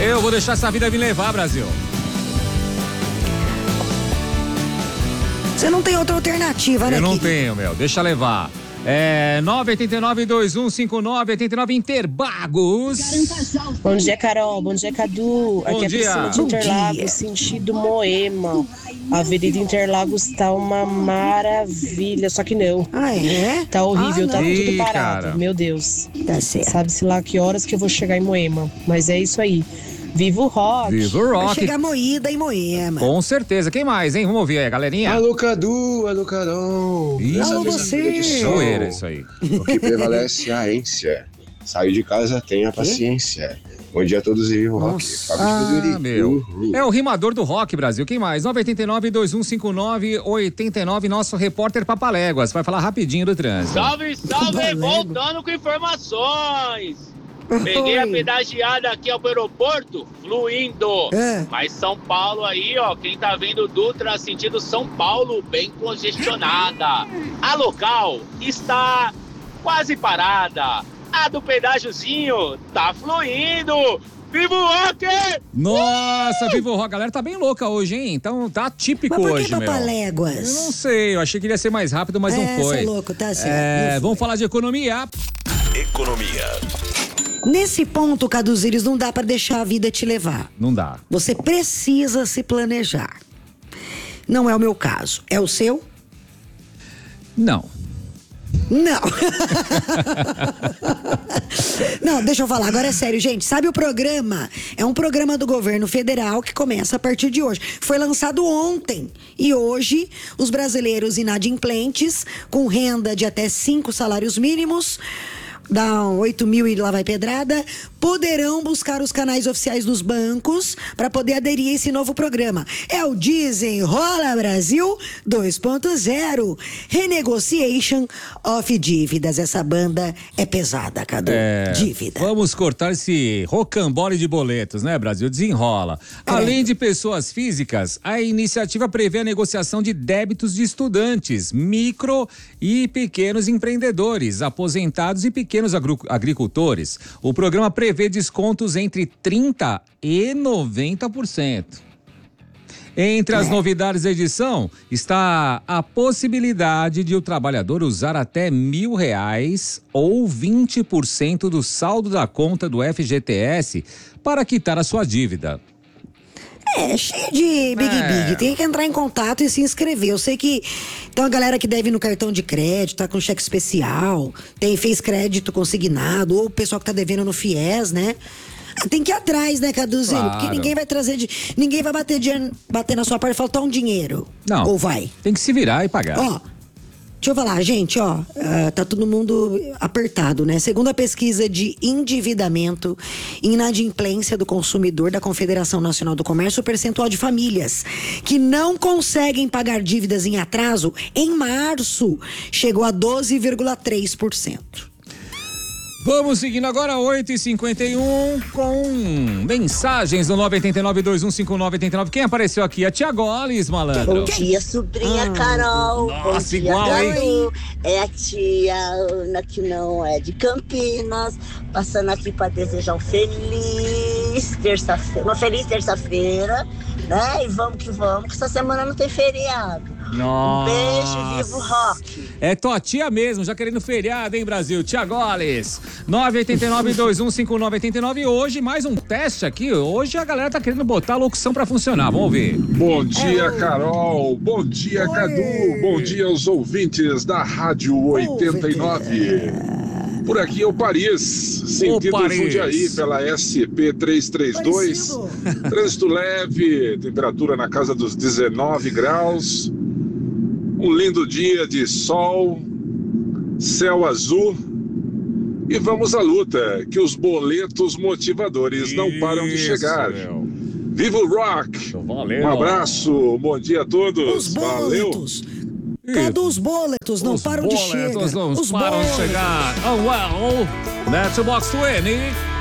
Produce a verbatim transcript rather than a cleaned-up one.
Eu vou deixar essa vida me levar, Brasil. Você não tem outra alternativa, né? Eu não querido? tenho, meu. Deixa levar. É nove oito nove, dois um cinco nove, oito nove Interbagos. Bom dia, Carol. Bom dia, Cadu. Bom Aqui dia. é Priscila de Bom Interlagos, dia. sentido Moema. A Avenida Interlagos tá uma maravilha, só que não. Ah, é? Tá horrível, Ah, tá não. tudo Ih, parado. cara. Meu Deus. Tá certo. Sabe-se lá que horas que eu vou chegar em Moema. Mas é isso aí. Viva o rock. Viva o Vai rock. chegar moída em Moema. Com certeza. Quem mais, hein? Vamos ouvir aí, galerinha. Alô, Cadu, alô, Carol. Ih, Dessa alô, vez você. na vida de sol, Zoeira isso aí. O que prevalece é a ência. Saiu de casa, tenha paciência. Bom dia a todos e viva o rock. Fábio de Ah, Peduri. meu. Uhul. É o rimador do rock, Brasil. Quem mais? nove oito nove, dois um cinco nove, oito nove. Nosso repórter Papaléguas. Vai falar rapidinho do trânsito. Salve, salve! Valeu. Voltando com informações. Peguei a Oi. pedagiada aqui ao aeroporto, fluindo. É. Mas São Paulo aí, ó, quem tá vendo Dutra sentido São Paulo, bem congestionada. A local está quase parada. A do pedágiozinho tá fluindo. Viva o rock! Nossa, Viva o Rock. A galera tá bem louca hoje, hein? Então tá típico Mas por hoje, que meu. Papaléguas? Eu não sei, eu achei que ele ia ser mais rápido, mas É, não foi. cê é louco, tá certo, É, não foi. vamos falar de economia. Economia. Nesse ponto, Caduzíris, não dá pra deixar a vida te levar. Não dá. Você precisa se planejar. Não é o meu caso. É o seu? Não. Não. Não, deixa eu falar, agora é sério, gente. Sabe o programa? É um programa do governo federal que começa a partir de hoje. Foi lançado ontem. E hoje, os brasileiros inadimplentes, com renda de até cinco salários mínimos, dá oito mil e lá vai pedrada, poderão buscar os canais oficiais dos bancos para poder aderir a esse novo programa. É o Desenrola Brasil dois ponto zero. Renegotiation of dívidas. Essa banda é pesada, Cadu. É, Dívida. Vamos cortar esse rocambole de boletos, né, Brasil? Desenrola. Além de pessoas físicas, a iniciativa prevê a negociação de débitos de estudantes, micro e pequenos empreendedores, aposentados e pequenos agru- agricultores. O programa prevê descontos entre trinta por cento e noventa por cento. Entre as novidades da edição está a possibilidade de o trabalhador usar até mil reais ou vinte por cento do saldo da conta do F G T S para quitar a sua dívida. É, cheio de big É. big. Tem que entrar em contato e se inscrever. Eu sei que tem uma galera que deve no cartão de crédito, tá com cheque especial, tem, fez crédito consignado, ou o pessoal que tá devendo no FIES, né? Ah, tem que ir atrás, né, Caduzinho? Claro. Porque ninguém vai trazer de. Ninguém vai bater, de, bater na sua porta e faltar um dinheiro. Não. Ou vai? Tem que se virar e pagar. Ó, deixa eu falar, gente, ó, ah, tá todo mundo apertado, né? Segundo a pesquisa de endividamento e inadimplência do consumidor da Confederação Nacional do Comércio, o percentual de famílias que não conseguem pagar dívidas em atraso, em março, chegou a doze vírgula três por cento. Vamos seguindo agora, oito e cinquenta e um, com mensagens no nove oito nove, dois um cinco nove, oito nove. Quem apareceu aqui? A Tia Goles, malandro. Bom dia, sobrinha Ah, Carol. nossa, Bom dia, igual, Cadu. É a tia Ana, que não é de Campinas, passando aqui para desejar um feliz terça-feira, uma feliz terça-feira, né? E vamos que vamos, que essa semana não tem feriado. Nossa. Um beijo, viva o rock. É tua tia mesmo, já querendo feriado, hein, Brasil? Tia Goles. nove oito nove, dois um cinco nove, oito nove. Hoje, mais um teste aqui. Hoje a galera tá querendo botar a locução pra funcionar. Vamos ver. Bom dia, Carol. Bom dia, Cadu. Bom dia aos ouvintes da Rádio oitenta e nove. Por aqui é o Paris, sentido Ô, Paris. Jundiaí, pela S P trezentos e trinta e dois. Parecido. Trânsito leve, temperatura na casa dos dezenove graus. Um lindo dia de sol, céu azul. E vamos à luta, que os boletos motivadores não param de Isso, chegar. meu. Viva o rock! Valeu. Um abraço, bom dia a todos. Os Valeu! boletos. Cadê os boletos? Não Os param de boletos chegar. não Os param de boletos. chegar. Oh, well, that's a box vinte.